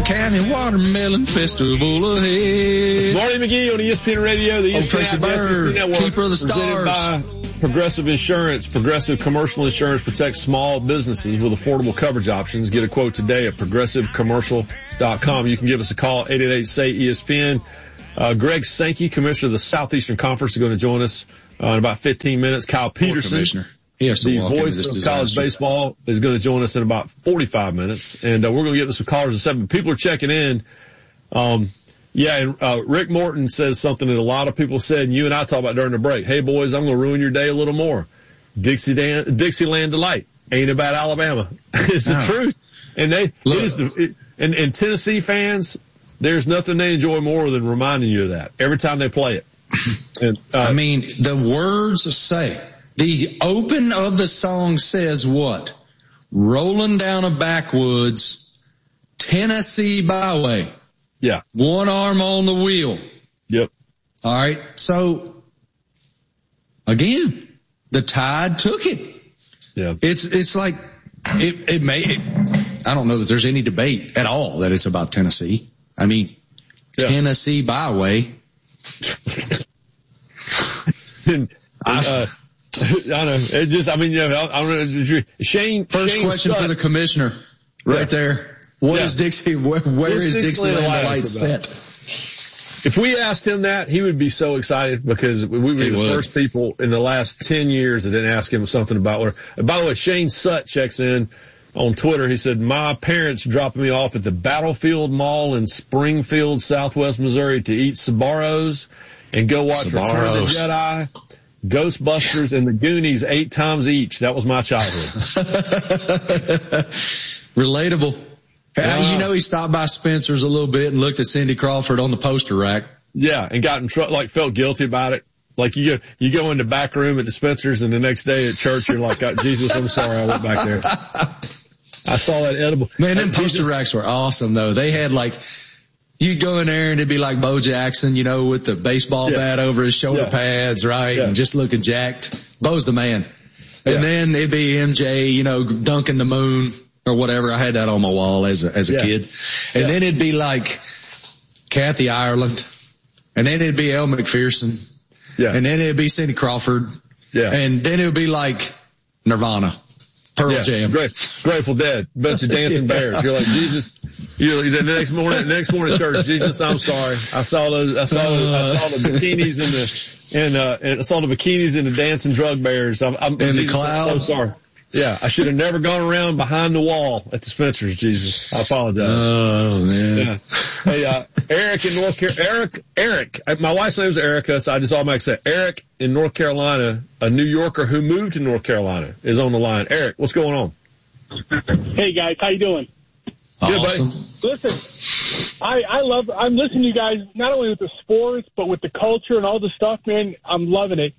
County Watermelon Festival ahead. It's Marty McGee on ESPN Radio, the ESPN Bird, Network, keeper of the stars. By Progressive Insurance. Progressive Commercial Insurance protects small businesses with affordable coverage options. Get a quote today at progressivecommercial.com. You can give us a call, 888-SAY-ESPN. Greg Sankey, Commissioner of the Southeastern Conference, is going to join us in about 15 minutes. Kyle Peterson, the voice of college baseball, is going to join us in about 45 minutes. And we're going to get to some callers at 7. People are checking in. Rick Morton says something that a lot of people said, and you and I talked about during the break. Hey, boys, I'm going to ruin your day a little more. Dixieland Delight ain't about Alabama. It's the truth. And and Tennessee fans, there's nothing they enjoy more than reminding you of that every time they play it. And, the words say, the open of the song says what? Rolling down a backwoods, Tennessee byway. Yeah. One arm on the wheel. Yep. All right. So again, the Tide took it. Yeah. It's like it may, I don't know that there's any debate at all that it's about Tennessee. I mean, Tennessee byway. I know. It just, I don't know. Shane. First question for the commissioner right there. What is Dixie? Where is Dixieland Delight set? If we asked him that, he would be so excited because we were the first people in the last 10 years that didn't ask him something about where. And by the way, Shane Sutt checks in on Twitter. He said, my parents dropped me off at the Battlefield Mall in Springfield, Southwest Missouri to eat Sbarro's and go watch Return of the Jedi, Ghostbusters, and the Goonies 8 times each. That was my childhood. Relatable. He stopped by Spencer's a little bit and looked at Cindy Crawford on the poster rack. Yeah, and got in trouble, felt guilty about it. Like you go in the back room at the Spencer's and the next day at church you're like, Jesus, I'm sorry I went back there. I saw that edible. Man, them poster racks were awesome though. They had you'd go in there and it'd be like Bo Jackson, with the baseball bat over his shoulder pads, right? Yeah. And just looking jacked. Bo's the man. And then it'd be MJ, dunking the moon. Or whatever. I had that on my wall as a kid. And then it'd be like Kathy Ireland. And then it'd be Elle McPherson. Yeah. And then it'd be Cindy Crawford. Yeah. And then it would be like Nirvana. Pearl Jam. Grateful Dead. Bunch of dancing bears. You're like, Jesus. The next morning at church, Jesus, I'm sorry. I saw the bikinis and I saw the bikinis and the dancing drug bears. And the cloud. I'm so sorry. Yeah, I should have never gone around behind the wall at the Spencer's, Jesus. I apologize. Oh, man. Yeah. Hey, Eric in North Carolina, Eric, my wife's name is Erica, so I just automatically say Eric in North Carolina, a New Yorker who moved to North Carolina, is on the line. Eric, what's going on? Hey, guys, how you doing? Awesome. Good, buddy. Listen, I'm listening to you guys, not only with the sports, but with the culture and all the stuff, man. I'm loving it.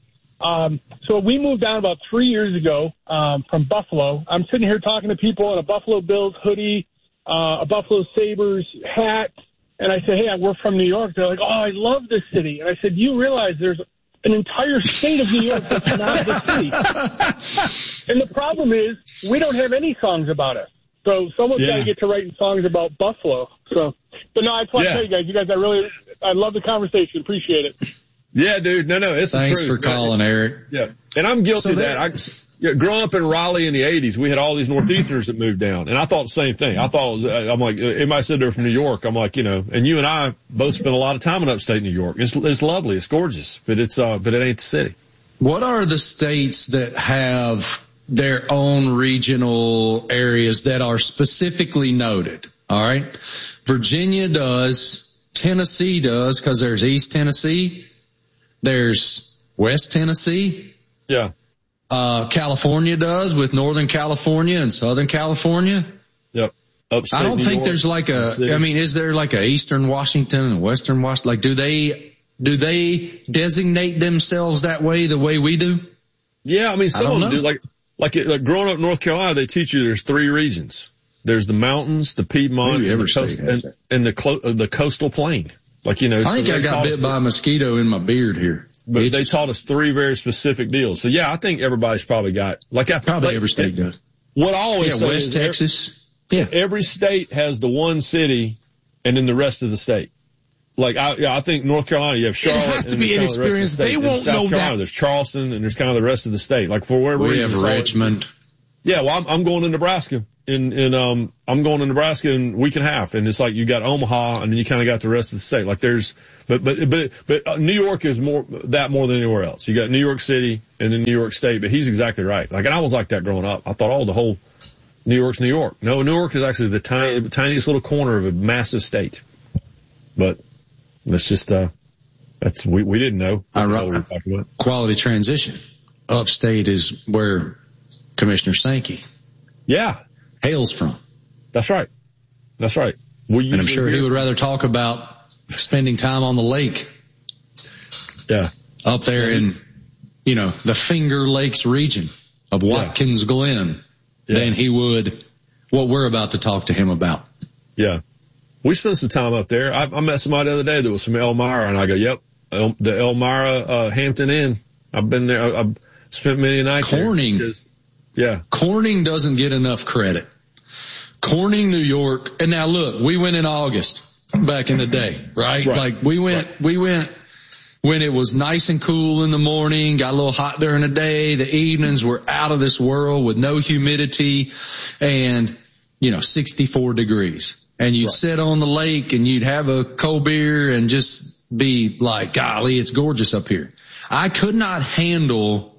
So we moved down about 3 years ago, from Buffalo. I'm sitting here talking to people in a Buffalo Bills hoodie, a Buffalo Sabres hat. And I said, hey, we're from New York. They're like, oh, I love this city. And I said, you realize there's an entire state of New York that's not the city. And the problem is we don't have any songs about us. So someone's got to get to writing songs about Buffalo. So, but no, I just want to tell you guys, I love the conversation. Appreciate it. Yeah, dude. No, it's the truth. Thanks for calling, Eric. Yeah. And I'm guilty of that. Growing up in Raleigh in the 80s, we had all these Northeasterners that moved down. And I thought the same thing. I'm like, everybody said they're from New York. I'm like, and you and I both spent a lot of time in upstate New York. It's lovely. It's gorgeous. But it ain't the city. What are the states that have their own regional areas that are specifically noted? All right. Virginia does. Tennessee does, because there's East Tennessee. There's West Tennessee. Yeah. California does with Northern California and Southern California. Yep. Upstate I don't New think York, there's is there like a Eastern Washington and Western Washington? Like, do they designate themselves that way the way we do? Yeah. Some of them do. Like growing up in North Carolina, they teach you there's 3 regions. There's the mountains, the Piedmont, and the coastal plain. I think I got bit by a mosquito in my beard here. But they taught us 3 very specific deals. So yeah, I think everybody's probably got every state does. What I always say West is Texas. Every state has the one city and then the rest of the state. Like, I think North Carolina, you have Charlotte. It has to be inexperienced. They won't know that. There's Charleston, and there's kind of the rest of the state. Like, for whatever reason. We have Richmond. Yeah, well, I'm going to Nebraska. I'm going to Nebraska in a week and a half. And it's like you got Omaha, and then you kind of got the rest of the state. Like, but New York is more than anywhere else. You got New York City and then New York State, but he's exactly right. Like, and I was like that growing up. I thought, the whole New York's New York. No, New York is actually the tiniest little corner of a massive state. But that's just, we didn't know. That's what we were talking about. Quality transition. Upstate is where Commissioner Sankey hails from. That's right. And I'm sure he would rather talk about spending time on the lake. Yeah. Up there in, the Finger Lakes region of Watkins Glen than he would what we're about to talk to him about. Yeah. We spent some time up there. I met somebody the other day that was from Elmira, and I go, yep, the Elmira, Hampton Inn. I've been there. I've spent many nights Corning. Yeah. Corning doesn't get enough credit. Corning, New York. And now look, we went in August back in the day, right? Like we went when it was nice and cool in the morning, got a little hot during the day. The evenings were out of this world with no humidity and, 64 degrees. And you'd sit on the lake and you'd have a cold beer and just be like, golly, it's gorgeous up here. I could not handle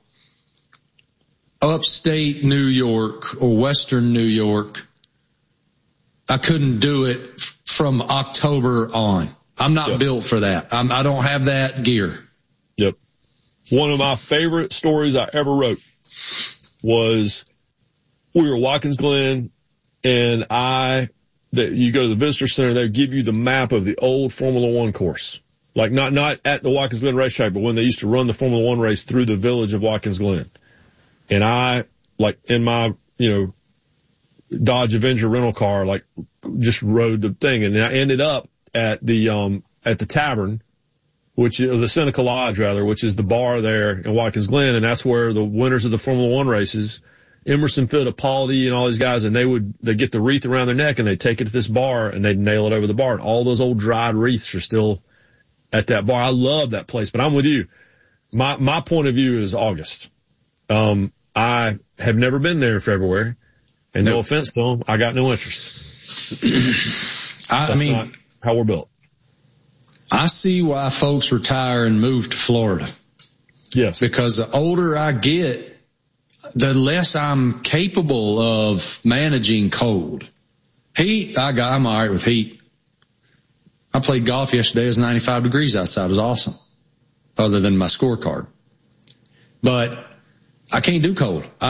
upstate New York or western New York. I couldn't do it from October on. I'm not built for that. I don't have that gear. Yep. One of my favorite stories I ever wrote was we were at Watkins Glen, and you go to the visitor center, they give you the map of the old Formula One course. Like not at the Watkins Glen racetrack, but when they used to run the Formula One race through the village of Watkins Glen. And I, like in my, Dodge Avenger rental car, just rode the thing. And I ended up at the tavern, the Seneca Lodge rather, which is the bar there in Watkins Glen. And that's where the winners of the Formula One races, Emerson Fittipaldi and all these guys, and they get the wreath around their neck and they take it to this bar and they nail it over the bar. And all those old dried wreaths are still at that bar. I love that place, but I'm with you. My point of view is August. I have never been there in February, and no offense to them, I got no interest. That's not how we're built. I see why folks retire and move to Florida. Yes. Because the older I get, the less I'm capable of managing cold. Heat, I'm all right with heat. I played golf yesterday. It was 95 degrees outside. It was awesome, other than my scorecard. But I can't do cold. I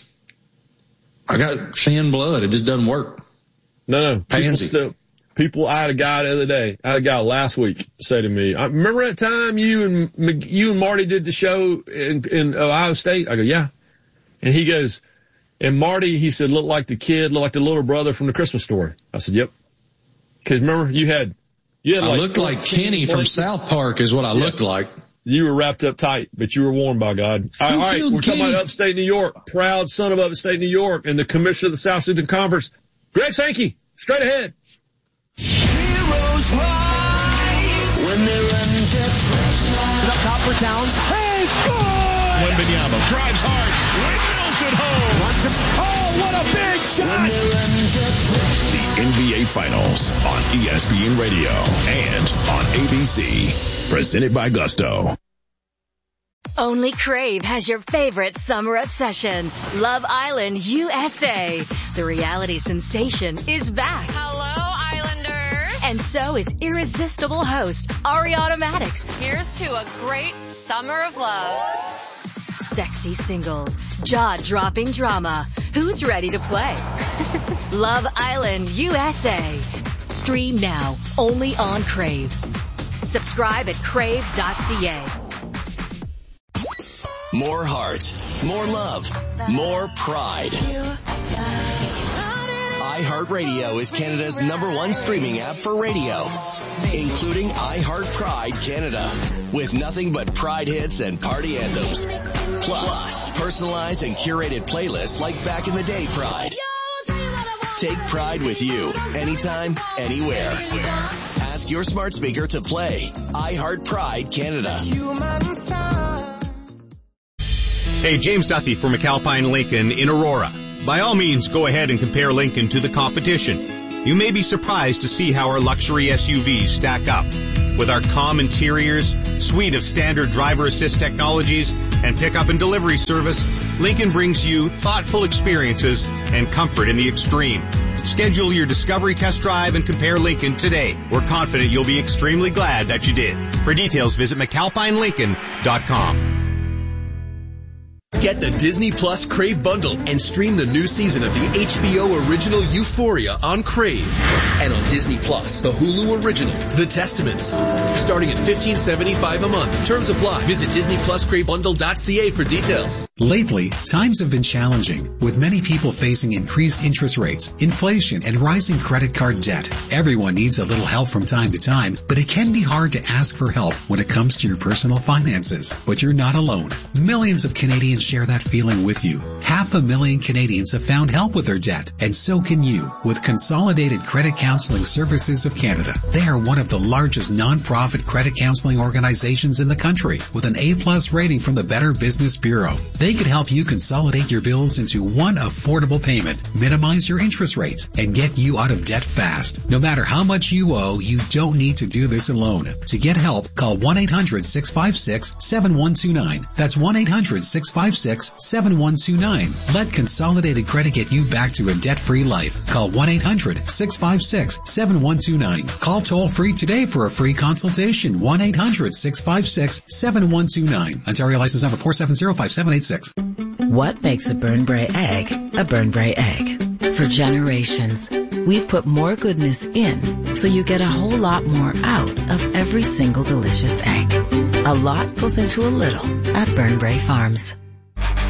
got thin blood. It just doesn't work. No. Pansy. I had a guy last week say to me, I remember that time you and Marty did the show in Ohio State? I go, yeah. And he goes, and Marty, he said, looked like the little brother from the Christmas Story. I said, yep. Cause remember I looked like Kenny from South Park is what I looked like. You were wrapped up tight, but you were warm by God. All right, we're talking about upstate New York, proud son of upstate New York, and the commissioner of the South Southern Conference, Greg Sankey, straight ahead. Heroes rise when they're under pressure. Up top for Towns. Hey, score! Wembanyama drives hard. Windmills it home. Wants him. Oh, what a big shot! When they're under pressure. The NBA Finals on ESPN Radio and on ABC. Presented by Gusto. Only Crave has your favorite summer obsession. Love Island USA. The reality sensation is back. Hello, Islanders. And so is irresistible host Ariana Madix. Here's to a great summer of love. Sexy singles, jaw-dropping drama. Who's ready to play? Love Island USA. Stream now, only on Crave. Subscribe at crave.ca. More heart, more love, more pride. iHeartRadio is Canada's #1 streaming app for radio, including iHeart Pride Canada, with nothing but Pride hits and party anthems. Plus, personalized and curated playlists like Back in the Day Pride. Take pride with you, anytime, anywhere. Ask your smart speaker to play iHeart Pride Canada. Hey, James Duthie from McAlpine Lincoln in Aurora. By all means, go ahead and compare Lincoln to the competition. You may be surprised to see how our luxury SUVs stack up. With our calm interiors, suite of standard driver assist technologies, and pickup and delivery service, Lincoln brings you thoughtful experiences and comfort in the extreme. Schedule your discovery test drive and compare Lincoln today. We're confident you'll be extremely glad that you did. For details, visit McAlpineLincoln.com. Get the Disney Plus Crave bundle and stream the new season of the HBO original Euphoria on Crave. And on Disney Plus, the Hulu original, The Testaments. Starting at $15.75 a month. Terms apply. Visit DisneyPlusCraveBundle.ca for details. Lately, times have been challenging, with many people facing increased interest rates, inflation, and rising credit card debt. Everyone needs a little help from time to time, but it can be hard to ask for help when it comes to your personal finances. But you're not alone. Millions of Canadians share that feeling with you. 500,000 Canadians have found help with their debt, and so can you with Consolidated Credit Counseling Services of Canada. They are one of the largest non-profit credit counseling organizations in the country with an A+ rating from the Better Business Bureau. They could help you consolidate your bills into one affordable payment, minimize your interest rates, and get you out of debt fast. No matter how much you owe, you don't need to do this alone. To get help, call 1-800-656-7129. That's 1-800-656-7129. Let Consolidated Credit get you back to a debt-free life. Call 1-800-656-7129. Call toll-free today for a free consultation. 1-800-656-7129. Ontario license number 4705786. What makes a Burnbrae egg a Burnbrae egg? For generations, we've put more goodness in so you get a whole lot more out of every single delicious egg. A lot goes into a little at Burnbrae Farms.